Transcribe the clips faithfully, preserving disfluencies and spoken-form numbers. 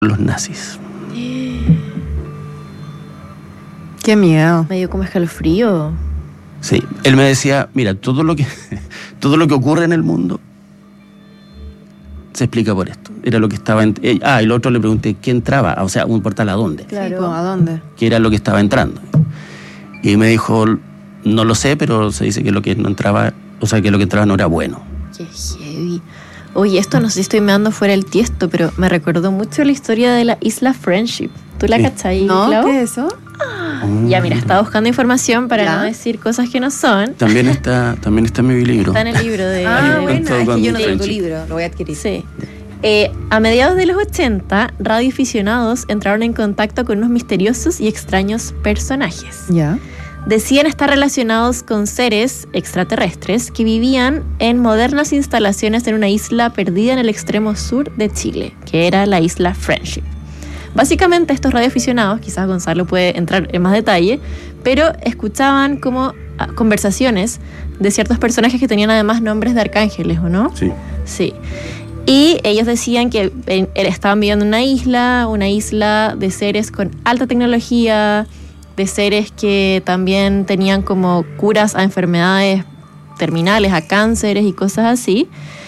los nazis. Qué miedo. Me dio como escalofrío. Sí, él me decía, mira, todo lo que todo lo que ocurre en el mundo se explica por esto. Era lo que estaba en, eh, ah, y el otro le pregunté qué entraba, o sea, un portal a dónde. Claro, sí, ¿a dónde? ¿Qué era lo que estaba entrando? Y me dijo, no lo sé, pero se dice que lo que no entraba, o sea, que lo que entraba no era bueno. Qué heavy. Oye, esto no sé si estoy meando fuera el tiesto, pero me recordó mucho la historia de la isla Friendship. ¿Tú la Sí. cachai, ¿No? Clau? ¿Qué es eso? Mm. Ya, mira, estaba buscando información para ¿Ya? no decir cosas que no son. También está, también está en mi libro. Está en el libro de... Ah, Con bueno, todo, es con que yo no tengo tu Friendship. libro, lo voy a adquirir. Sí. Eh, a mediados de los ochenta, radioaficionados entraron en contacto con unos misteriosos y extraños personajes. Ya. Decían estar relacionados con seres extraterrestres que vivían en modernas instalaciones en una isla perdida en el extremo sur de Chile, que era la isla Friendship. Básicamente estos radioaficionados, quizás Gonzalo puede entrar en más detalle, pero escuchaban como ah, conversaciones de ciertos personajes que tenían además nombres de arcángeles, ¿o no? Sí. Sí. Y ellos decían que en- estaban viviendo en una isla, una isla de seres con alta tecnología, de seres que también tenían como curas a enfermedades terminales, a cánceres y cosas así.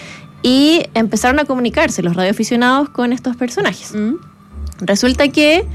Y empezaron a comunicarse los radioaficionados con estos personajes. Mm. Resulta que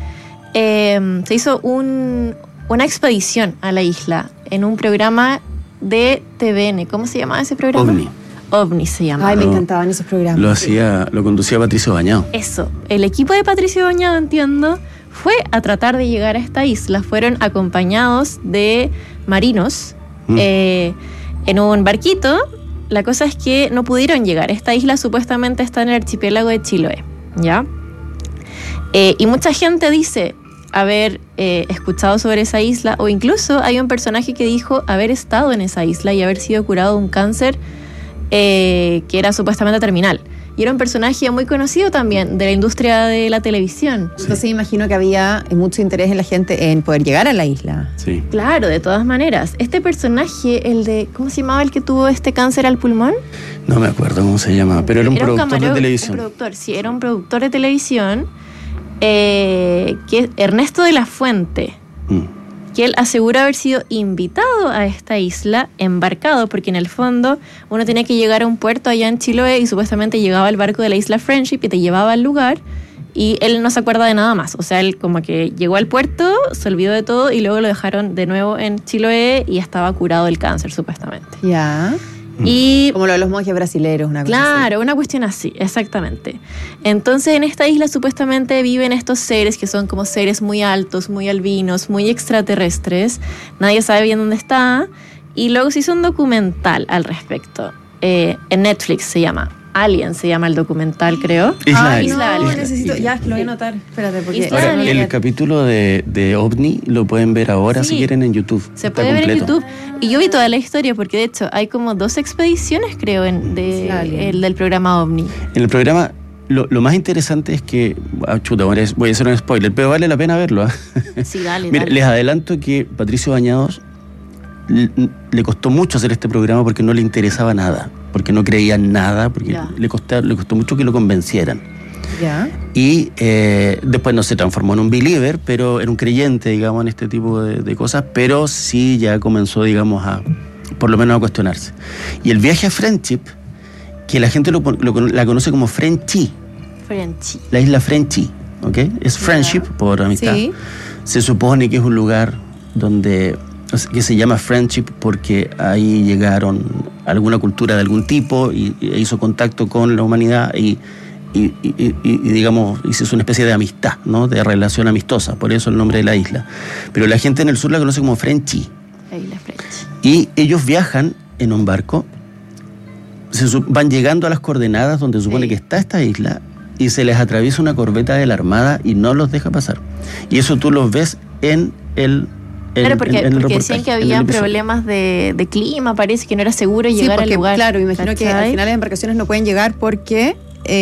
eh, se hizo un, una expedición a la isla en un programa de T V N. ¿Cómo se llamaba ese programa? OVNI. OVNI se llama. Ay, me Lo- encantaban esos programas. Lo hacía, lo conducía Patricio Bañado. Eso, el equipo de Patricio Bañado, entiendo, fue a tratar de llegar a esta isla. Fueron acompañados de marinos Mm. eh, en un barquito. La cosa es que no pudieron llegar. Esta isla supuestamente está en el archipiélago de Chiloé, ¿ya? Eh, y mucha gente dice haber eh, escuchado sobre esa isla, o incluso hay un personaje que dijo haber estado en esa isla y haber sido curado de un cáncer eh, que era supuestamente terminal. Y era un personaje muy conocido también de la industria de la televisión. Entonces imagino que había mucho interés en la gente en poder llegar a la isla. Sí. Claro, de todas maneras. Este personaje, el de, ¿cómo se llamaba el que tuvo este cáncer al pulmón? No me acuerdo cómo se llama, pero era un productor camaró- de televisión. Un productor, sí, era un productor de televisión, eh, que Ernesto de la Fuente, Mm. que él asegura haber sido invitado a esta isla, embarcado, porque en el fondo uno tenía que llegar a un puerto allá en Chiloé y supuestamente llegaba el barco de la isla Friendship y te llevaba al lugar, y él no se acuerda de nada más. O sea, él como que llegó al puerto, se olvidó de todo y luego lo dejaron de nuevo en Chiloé y estaba curado del cáncer supuestamente. Ya. Y Como lo de los monjes brasileros, una cosa claro, una cuestión así, exactamente. Entonces en esta isla supuestamente viven estos seres que son como seres muy altos, muy albinos, muy extraterrestres. Nadie sabe bien dónde está. Y luego se hizo un documental al respecto. Eh, en Netflix se llama Alien, se llama el documental, creo. Isla Ay, Alien. no, Alien. necesito, Isla- ya es que lo voy a anotar. Espérate, porque Isla Ahora, Alien. el capítulo de, de OVNI lo pueden ver ahora Sí. si quieren en YouTube. Se Está puede ver en completo. YouTube. Y yo vi toda la historia porque de hecho hay como dos expediciones, creo, en, de, Sí, Alien. el del programa OVNI. En el programa, lo, lo más interesante es que, ah, chuta, voy a voy a hacer un spoiler, pero vale la pena verlo. ¿ah? Sí, dale, Mira, dale. les adelanto que Patricio Bañados l- le costó mucho hacer este programa porque no le interesaba nada, porque no creía en nada, porque Ya. le costó, le costó mucho que lo convencieran. ya. Y eh, después no se transformó en un believer, pero era un creyente, digamos, en este tipo de, de cosas, pero sí ya comenzó, digamos, a, por lo menos a cuestionarse. Y el viaje a Friendship, que la gente lo, lo- la conoce como Frenchy, Frenchy. la isla Frenchy, ¿ok? Es Friendship por amistad. Sí. Se supone que es un lugar donde, o sea, que se llama Friendship porque ahí llegaron alguna cultura de algún tipo y, y hizo contacto con la humanidad y, y, y- y- y, digamos, hizo una especie de amistad, ¿no? De relación amistosa, por eso el nombre de la isla. Pero la gente en el sur la conoce como Frenchy. La isla Frenchy. Y ellos viajan en un barco, se su- van llegando a las coordenadas donde se supone Sí. que está esta isla y se les atraviesa una corbeta de la Armada y no los deja pasar. Y eso tú los ves en el en, Claro, porque, en- en el porque reportaje, decían que en el había episodio. problemas de, de clima, parece que no era seguro Sí, llegar porque, al lugar. claro, me imagino que al ¿cachai? final las embarcaciones no pueden llegar porque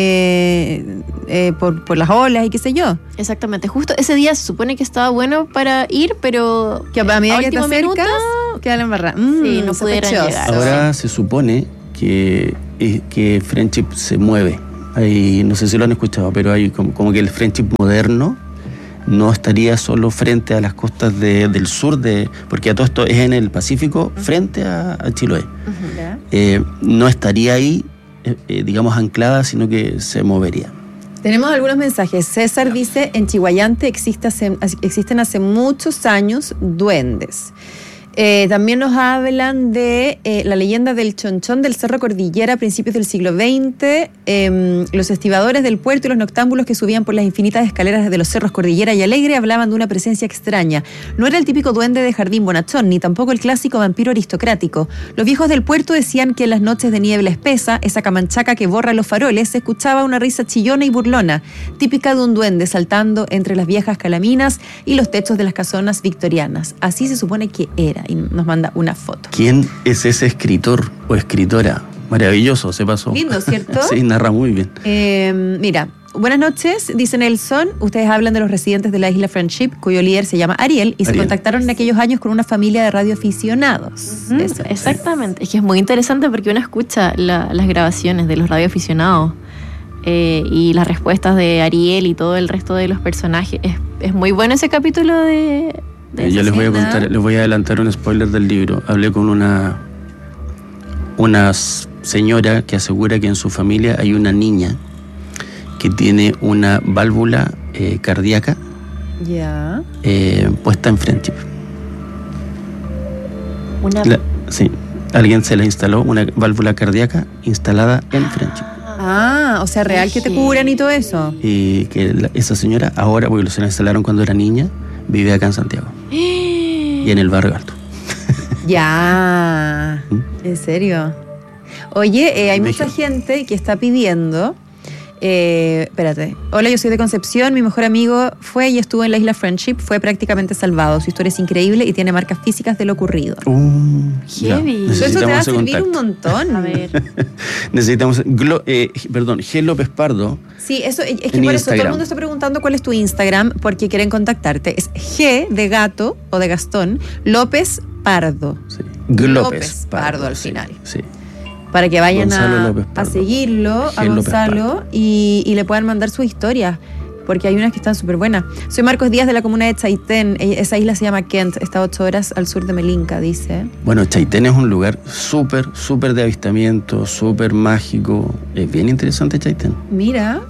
eh, eh, por, por las olas y qué sé yo. Exactamente, justo ese día se supone que estaba bueno para ir, pero Que a medida que te último minuto, acercas, queda la embarrada. Mm, Sí, no pudieron sospechoso. llegar. Ahora se supone que, eh, que Friendship se mueve hay, no sé si lo han escuchado, pero hay como, como que el friendship moderno no estaría solo frente a las costas de, del sur, de porque a todo esto es en el Pacífico, uh-huh. frente a, a Chiloé. Uh-huh. Yeah. Eh, no estaría ahí, eh, eh, digamos, anclada, sino que se movería. Tenemos algunos mensajes. César dice, en Chihuayante existe hace, existen hace muchos años duendes. Eh, también nos hablan de eh, la leyenda del Chonchón del Cerro Cordillera a principios del siglo veinte, eh, los estibadores del puerto y los noctámbulos que subían por las infinitas escaleras de los cerros Cordillera y Alegre hablaban de una presencia extraña. No era el típico duende de jardín bonachón, ni tampoco el clásico vampiro aristocrático. Los viejos del puerto decían que en las noches de niebla espesa, esa camanchaca que borra los faroles, se escuchaba una risa chillona y burlona, típica de un duende saltando entre las viejas calaminas y los techos de las casonas victorianas. Así se supone que era. Y nos manda una foto. ¿Quién es ese escritor o escritora? Maravilloso, se pasó. Lindo, ¿cierto? Sí, narra muy bien. Eh, mira, buenas noches, dice Nelson. Ustedes hablan de los residentes de la isla Friendship, cuyo líder se llama Ariel, y Ariel. Se contactaron en aquellos años con una familia de radioaficionados. Uh-huh. Eso. Exactamente. Es que es muy interesante porque uno escucha la, las grabaciones de los radioaficionados eh, y las respuestas de Ariel y todo el resto de los personajes. Es, es muy bueno ese capítulo de... Eh, yo les voy a contar, les voy a adelantar un spoiler del libro. Hablé con una una señora que asegura que en su familia hay una niña que tiene una válvula eh, cardíaca yeah. eh, puesta en Friendship. Una... La, sí, alguien se la instaló, una válvula cardíaca instalada en Friendship. Ah, o sea, real que te curan y todo eso. Y que la, esa señora ahora, porque se la instalaron cuando era niña, vive acá en Santiago. Y en el barrio alto. Ya. ¿Mm? ¿En serio? Oye, eh, hay mucha gente que está pidiendo... Eh, espérate. Hola, yo soy de Concepción. Mi mejor amigo fue y estuvo en la isla Friendship. Fue prácticamente salvado. Su historia es increíble y tiene marcas físicas de lo ocurrido. Uh, Heavy. Eso te va a servir contacto. un montón. A ver. Necesitamos... Glo, eh, perdón, G. López Pardo. Sí, eso es que en por Instagram. eso todo el mundo está preguntando cuál es tu Instagram porque quieren contactarte. Es G de gato o de Gastón, López Pardo. Sí. López, López Pardo, Pardo al sí, final. Sí. Para que vayan a, López a seguirlo, G. a Gonzalo, y, y le puedan mandar sus historias, porque hay unas que están súper buenas. Soy Marcos Díaz de la comuna de Chaitén. Esa isla se llama Kent, está a ocho horas al sur de Melinca, dice. Bueno, Chaitén es un lugar súper, súper de avistamiento, súper mágico. Es bien interesante Chaitén. Mira.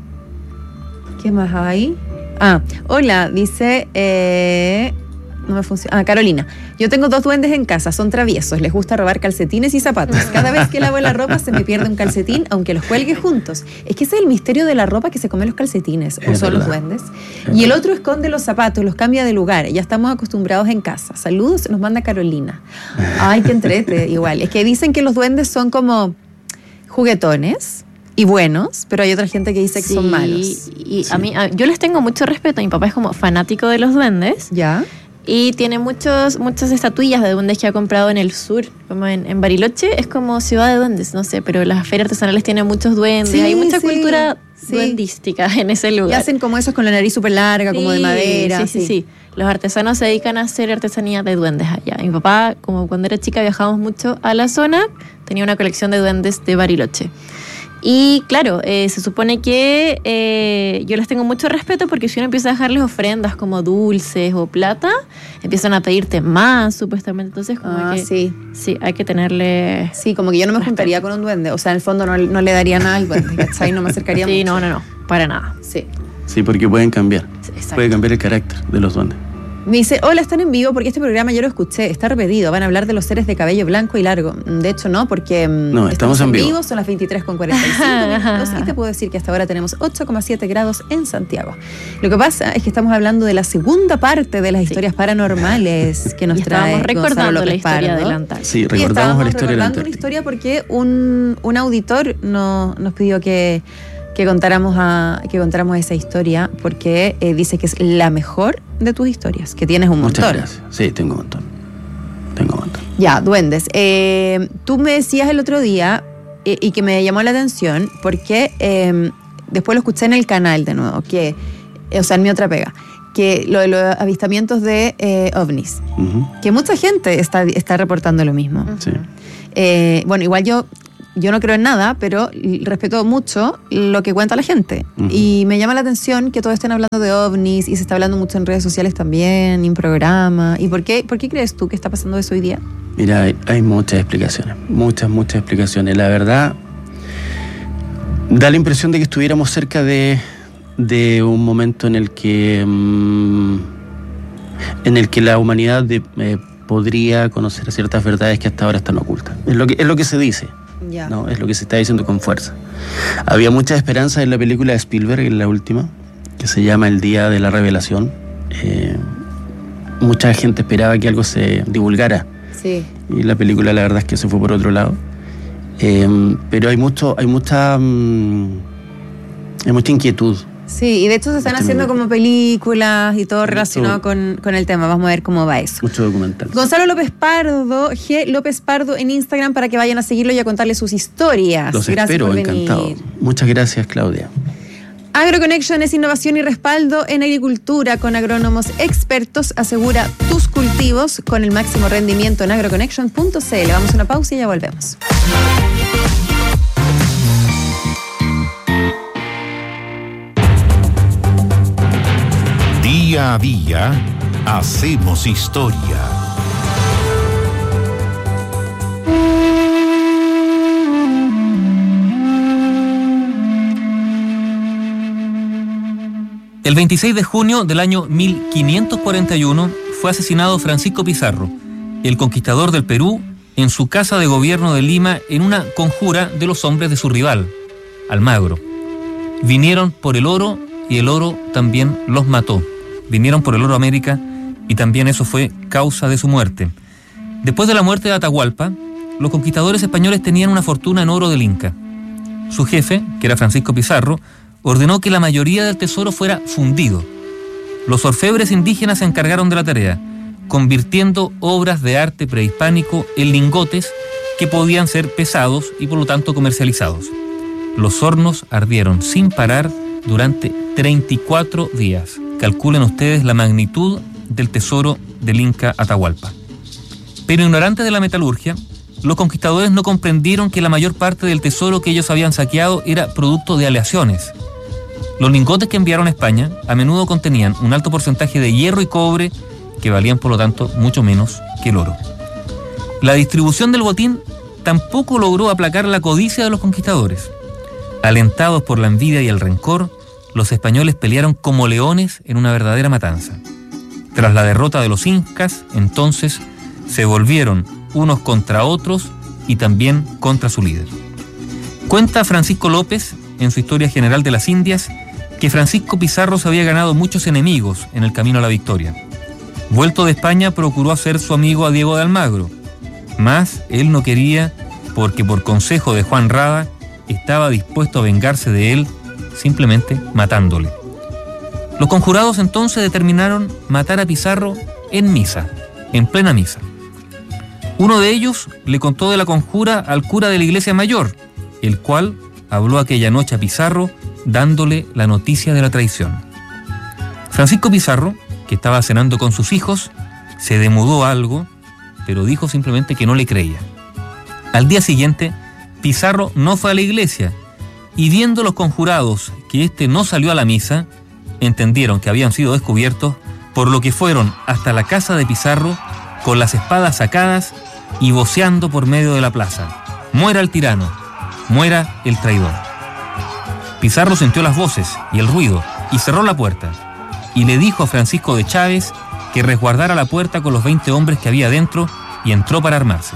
¿Qué más hay? Ah, hola, dice... Eh, no me funciona. Ah, Carolina. Yo tengo dos duendes en casa, son traviesos, les gusta robar calcetines y zapatos. Cada vez que lavo la ropa se me pierde un calcetín, aunque los cuelgue juntos. Es que ese es el misterio de la ropa, que se come los calcetines, o es son verdad. los duendes. Es y el verdad. otro esconde los zapatos, los cambia de lugar. Ya estamos acostumbrados en casa. Saludos, nos manda Carolina. Ay, qué entrete, igual. Es que dicen que los duendes son como juguetones y buenos, pero hay otra gente que dice que Sí, son malos. Y Sí. a mí, a- yo les tengo mucho respeto. Mi papá es como fanático de los duendes. ¿Ya? Y tiene muchos, muchas estatuillas de duendes que ha comprado en el sur, como en, en Bariloche, es como ciudad de duendes, no sé, pero las ferias artesanales tienen muchos duendes, Sí, hay mucha sí, cultura sí. duendística en ese Y lugar. hacen como esos con la nariz súper larga, como de Sí, madera. Sí, sí, sí. Los artesanos se dedican a hacer artesanía de duendes allá. Mi papá, como cuando era chica viajábamos mucho a la zona, tenía una colección de duendes de Bariloche. Y claro, eh, se supone que eh, yo les tengo mucho respeto porque si uno empieza a dejarles ofrendas como dulces o plata, empiezan a pedirte más, supuestamente. Entonces, como Ah, que sí. sí, hay que tenerle... Sí, como que yo no me juntaría con un duende. O sea, en el fondo no, no le daría nada al duende, ¿cachai? No me acercaría Sí, mucho. no, no, no, para nada. Sí. Sí, porque pueden cambiar. Sí, exacto. Puede cambiar el carácter de los duendes. Me dice, hola, están en vivo porque este programa yo lo escuché, está repetido, van a hablar de los seres de cabello blanco y largo. De hecho no, porque mm, No, estamos en vivo. son las veintitrés con cuarenta y cinco minutos y te puedo decir que hasta ahora tenemos ocho coma siete grados en Santiago. Lo que pasa es que estamos hablando de la segunda parte de las Sí. historias paranormales que nos Y trae estábamos recordando Gonzalo la López historia Pardo. del Antártida. Sí, Y recordamos estábamos la historia de la recordando una Antártida. historia porque un, un auditor no, nos pidió que, que, contáramos a, que contáramos esa historia porque eh, dice que es la mejor de tus historias, que tienes un Muchas montón. gracias. Sí, tengo un montón. Tengo un montón. Ya, duendes. Eh, tú me decías el otro día eh, y que me llamó la atención porque eh, después lo escuché en el canal de nuevo, que, eh, o sea, en mi otra pega, que lo de los avistamientos de eh, ovnis, Ujú. que mucha gente está, está reportando lo mismo. Sí. Eh, bueno, igual yo yo no creo en nada, pero respeto mucho lo que cuenta la gente. Uh-huh. Y me llama la atención que todos estén hablando de ovnis y se está hablando mucho en redes sociales también, en programa. ¿Y por qué, por qué crees tú que está pasando eso hoy día? Mira, hay, hay muchas explicaciones, muchas, muchas explicaciones. La verdad, da la impresión de que estuviéramos cerca de, de un momento en el que, mmm, en el que la humanidad de, eh, podría conocer ciertas verdades que hasta ahora están ocultas. Es lo que, es lo que se dice, yeah. ¿no? Es lo que se está diciendo con fuerza. Había mucha esperanza en la película de Spielberg, en la última, que se llama El Día de la Revelación. Eh, mucha gente esperaba que algo se divulgara. Sí. Y la película la verdad es que se fue por otro lado. Eh, pero hay mucho, hay mucha um, hay mucha inquietud. Sí, y de hecho se están haciendo como películas y todo relacionado con, con el tema. Vamos a ver cómo va eso. Mucho documental. Gonzalo López Pardo, G. López Pardo en Instagram, para que vayan a seguirlo y a contarle sus historias. Los gracias espero, por encantado. venir. Muchas gracias, Claudia. AgroConnection es innovación y respaldo en agricultura con agrónomos expertos. Asegura tus cultivos con el máximo rendimiento en agroconnection punto c l. Vamos a una pausa y ya volvemos. Día a día hacemos historia. El veintiséis de junio del año mil quinientos cuarenta y uno fue asesinado Francisco Pizarro, el conquistador del Perú, en su casa de gobierno de Lima en una conjura de los hombres de su rival, Almagro. Vinieron por el oro y el oro también los mató. Vinieron por el oro a América y también eso fue causa de su muerte. Después de la muerte de Atahualpa, los conquistadores españoles tenían una fortuna en oro del Inca. Su jefe, que era Francisco Pizarro, ordenó que la mayoría del tesoro fuera fundido. Los orfebres indígenas se encargaron de la tarea, convirtiendo obras de arte prehispánico en lingotes que podían ser pesados y por lo tanto comercializados. Los hornos ardieron sin parar durante treinta y cuatro días. Calculen ustedes la magnitud del tesoro del Inca Atahualpa. Pero ignorantes de la metalurgia, los conquistadores no comprendieron que la mayor parte del tesoro que ellos habían saqueado era producto de aleaciones. Los lingotes que enviaron a España a menudo contenían un alto porcentaje de hierro y cobre que valían por lo tanto mucho menos que el oro. La distribución del botín tampoco logró aplacar la codicia de los conquistadores. Alentados por la envidia y el rencor, los españoles pelearon como leones en una verdadera matanza. Tras la derrota de los incas, entonces se volvieron unos contra otros y también contra su líder. Cuenta Francisco López, en su Historia General de las Indias, que Francisco Pizarro se había ganado muchos enemigos en el camino a la victoria. Vuelto de España, procuró hacer su amigo a Diego de Almagro, mas él no quería porque por consejo de Juan Rada estaba dispuesto a vengarse de él simplemente matándole. Los conjurados entonces determinaron matar a Pizarro en misa, en plena misa. Uno de ellos le contó de la conjura al cura de la iglesia mayor, el cual habló aquella noche a Pizarro dándole la noticia de la traición. Francisco Pizarro, que estaba cenando con sus hijos, se demudó algo, pero dijo simplemente que no le creía. Al día siguiente, Pizarro no fue a la iglesia, y viendo los conjurados que éste no salió a la misa, entendieron que habían sido descubiertos, por lo que fueron hasta la casa de Pizarro con las espadas sacadas y voceando por medio de la plaza: «Muera el tirano, muera el traidor». Pizarro sintió las voces y el ruido y cerró la puerta, y le dijo a Francisco de Chávez que resguardara la puerta con los veinte hombres que había dentro y entró para armarse.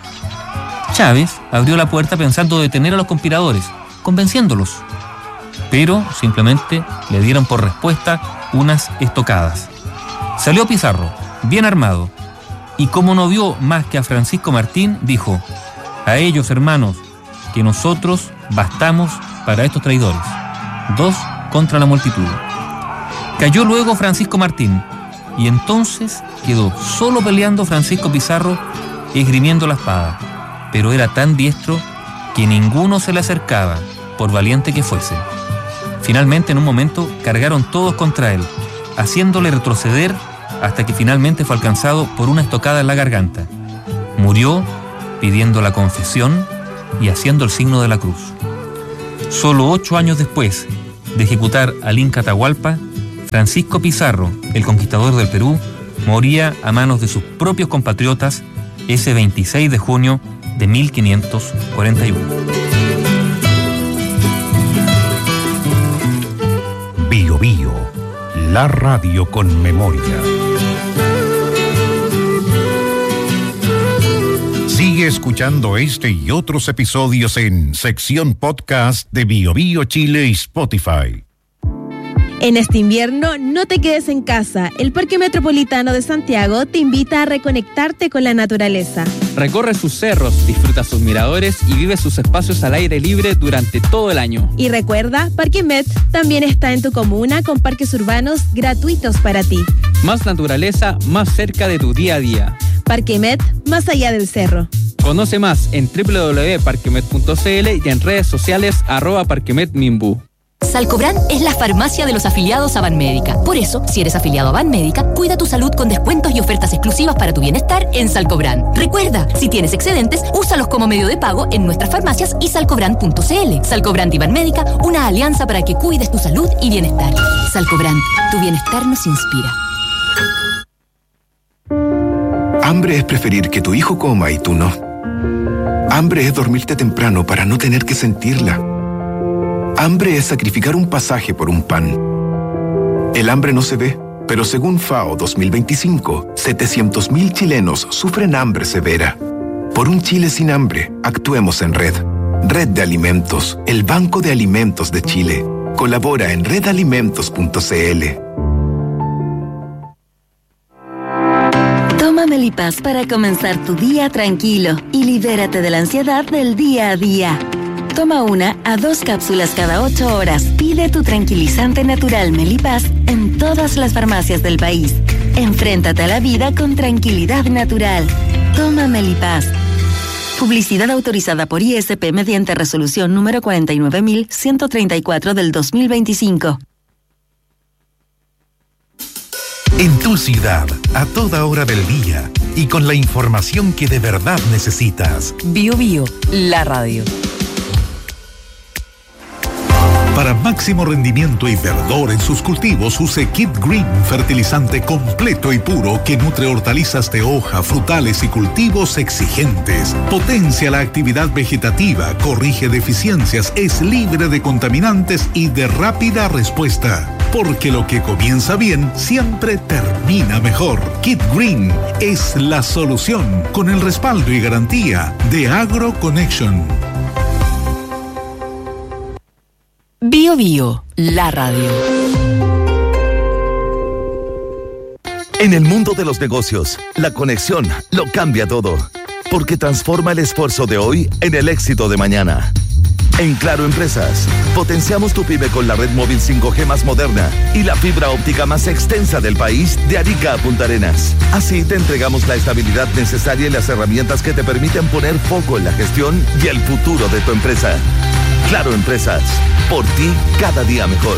Chávez abrió la puerta pensando detener a los conspiradores, convenciéndolos, pero simplemente le dieron por respuesta unas estocadas. Salió Pizarro, bien armado, y como no vio más que a Francisco Martín, dijo: «A ellos, hermanos, que nosotros bastamos para estos traidores, dos contra la multitud». Cayó luego Francisco Martín, y entonces quedó solo peleando Francisco Pizarro, esgrimiendo la espada, pero era tan diestro que ninguno se le acercaba, por valiente que fuese. Finalmente, en un momento, cargaron todos contra él, haciéndole retroceder hasta que finalmente fue alcanzado por una estocada en la garganta. Murió pidiendo la confesión y haciendo el signo de la cruz. Solo ocho años después de ejecutar al Inca Atahualpa, Francisco Pizarro, el conquistador del Perú, moría a manos de sus propios compatriotas ese veintiséis de junio de mil quinientos cuarenta y uno. Bio Bio, la radio con memoria. Sigue escuchando este y otros episodios en sección podcast de Bio Bio Chile y Spotify. En este invierno, no te quedes en casa. El Parque Metropolitano de Santiago te invita a reconectarte con la naturaleza. Recorre sus cerros, disfruta sus miradores y vive sus espacios al aire libre durante todo el año. Y recuerda, Parque Met también está en tu comuna con parques urbanos gratuitos para ti. Más naturaleza, más cerca de tu día a día. Parque Met, más allá del cerro. Conoce más en doble u doble u doble u punto parquemet punto c l y en redes sociales arroba parquemetmimbu. Salcobran es la farmacia de los afiliados a Banmédica. Por eso, si eres afiliado a Banmédica, cuida tu salud con descuentos y ofertas exclusivas para tu bienestar en Salcobran. Recuerda, si tienes excedentes, úsalos como medio de pago en nuestras farmacias y salcobran punto c l. Salcobran y Banmédica, una alianza para que cuides tu salud y bienestar. Salcobran, tu bienestar nos inspira. Hambre es preferir que tu hijo coma y tú no. Hambre es dormirte temprano para no tener que sentirla. Hambre es sacrificar un pasaje por un pan. El hambre no se ve, pero según FAO dos mil veinticinco, setecientos mil chilenos sufren hambre severa. Por un Chile sin hambre, actuemos en red. Red de Alimentos, el Banco de Alimentos de Chile. Colabora en red alimentos punto c l. Toma Melipaz para comenzar tu día tranquilo y libérate de la ansiedad del día a día. Toma una a dos cápsulas cada ocho horas. Pide tu tranquilizante natural Melipaz en todas las farmacias del país. Enfréntate a la vida con tranquilidad natural. Toma Melipaz. Publicidad autorizada por I S P mediante resolución número cuarenta y nueve mil ciento treinta y cuatro del dos mil veinticinco. En tu ciudad, a toda hora del día y con la información que de verdad necesitas. Bio Bio, la radio. Para máximo rendimiento y verdor en sus cultivos, use Kit Green, fertilizante completo y puro que nutre hortalizas de hoja, frutales y cultivos exigentes. Potencia la actividad vegetativa, corrige deficiencias, es libre de contaminantes y de rápida respuesta. Porque lo que comienza bien siempre termina mejor. Kit Green es la solución con el respaldo y garantía de AgroConnection. Bio Bio, la radio. En el mundo de los negocios, la conexión lo cambia todo, porque transforma el esfuerzo de hoy en el éxito de mañana. En Claro Empresas, potenciamos tu pyme con la red móvil cinco G más moderna y la fibra óptica más extensa del país, de Arica a Punta Arenas. Así te entregamos la estabilidad necesaria y las herramientas que te permiten poner foco en la gestión y el futuro de tu empresa. Claro Empresas, por ti cada día mejor.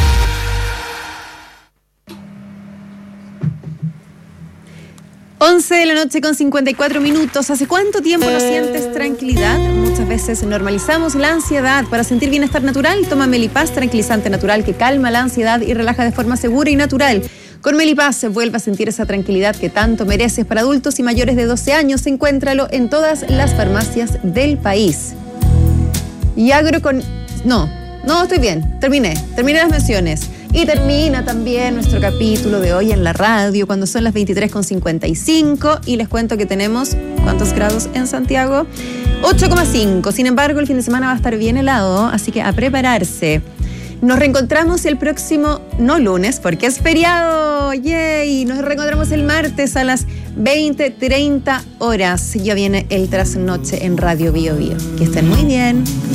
once de la noche con cincuenta y cuatro minutos. ¿Hace cuánto tiempo no sientes tranquilidad? Muchas veces normalizamos la ansiedad. Para sentir bienestar natural, toma Melipaz, tranquilizante natural que calma la ansiedad y relaja de forma segura y natural. Con Melipaz se vuelve a sentir esa tranquilidad que tanto mereces. Para adultos y mayores de doce años, encuéntralo en todas las farmacias del país. Y agro con... No, no, estoy bien. Terminé. Terminé las menciones. Y termina también nuestro capítulo de hoy en la radio cuando son las veintitrés con cincuenta y cinco. Y les cuento que tenemos... ¿Cuántos grados en Santiago? ocho coma cinco. Sin embargo, el fin de semana va a estar bien helado, así que a prepararse. Nos reencontramos el próximo... No lunes, porque es feriado. ¡Yay! Nos reencontramos el martes a las veinte treinta horas. Ya viene el trasnoche en Radio Bio Bio. Que estén muy bien.